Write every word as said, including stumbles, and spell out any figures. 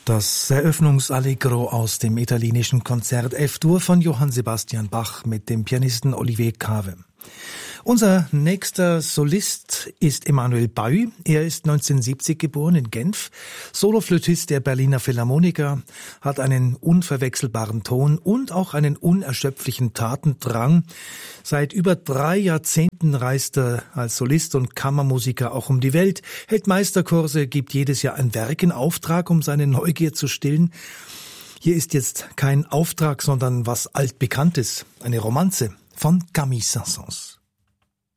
Das Eröffnungsallegro aus dem italienischen Konzert F-Dur von Johann Sebastian Bach mit dem Pianisten Olivier Cave. Unser nächster Solist ist Emmanuel Bailly. Er ist neunzehnhundertsiebzig geboren in Genf, Soloflötist der Berliner Philharmoniker, hat einen unverwechselbaren Ton und auch einen unerschöpflichen Tatendrang. Seit über drei Jahrzehnten reist er als Solist und Kammermusiker auch um die Welt, hält Meisterkurse, gibt jedes Jahr ein Werk in Auftrag, um seine Neugier zu stillen. Hier ist jetzt kein Auftrag, sondern was Altbekanntes, eine Romanze von Camille Saint-Saëns.